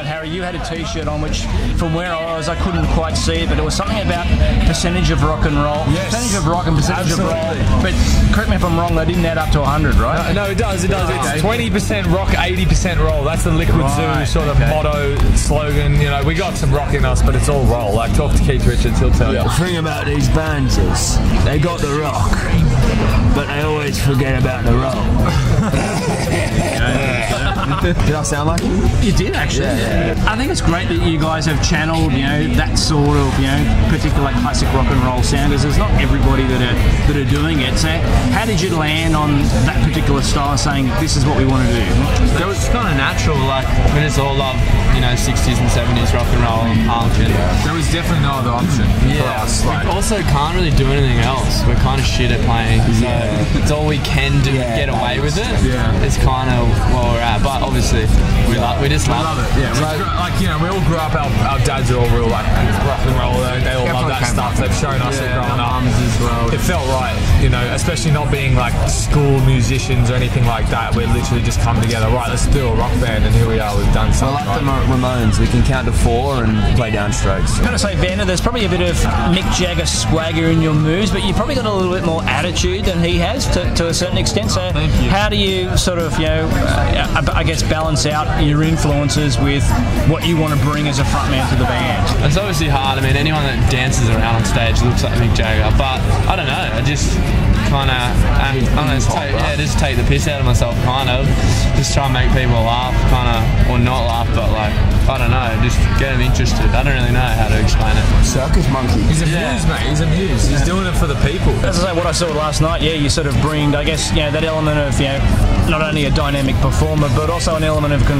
night, Harry, you had a T-shirt on which, from where I was, I couldn't quite see it, but it was something about percentage of rock and roll. Yes. Percentage of rock and percentage Absolutely. of roll. But correct me if I'm wrong, they didn't add up to 100, right? No, it does. It does. Okay. It's 20% rock, 80% roll. That's the Liquid Right, Zoo sort of okay. motto, slogan. You know, we got some rock in us, but it's all roll. Like, talk to Keith Richards, he'll tell you. The thing about these bands is they got the rock, but they always forget about the roll. Did I sound like it? You did actually. Yeah. I think it's great that you guys have channeled, that sort of, particular classic rock and roll sound. Because there's not everybody that are doing it. So, how did you land on that particular style, saying this is what we want to do? It was kind of natural. Like, we just all love, 60s and 70s rock and roll and punk, and There was definitely no other option for us. we also can't really do anything else. We're kind of shit at playing, so it's all we can do to get away with it. Yeah. It's kind of where we're at. But obviously, we just love it. Yeah, we all grew up. Our dads are all real rock and roll. They all love that stuff. They've shown us it growing up. As well. It felt right, especially not being like school musicians or anything like that. We're literally just come together. Right, let's do a rock band, and here we are. We've done We're something. like the Ramones. We can count to 4 and play downstrokes. I've got to say, Vander, there's probably a bit of Mick Jagger swagger in your moves, but you've probably got a little bit more attitude than he has to a certain extent. So, how do you sort of, I guess, balance out your influences with what you want to bring as a frontman to the band? It's obviously hard. I mean, anyone that dances around on stage looks like Mick Jagger, but I don't know. I just kind of, just take the piss out of myself, kind of. Just try and make people laugh, or not laugh, but like, I don't know, just get them interested. I don't really know how to explain it. Circus monkey. He's a muse, mate. He's a muse. He's doing it for the people. As I say, what I saw last night, you sort of bring, I guess, that element of, not only a dynamic performer, but also an element of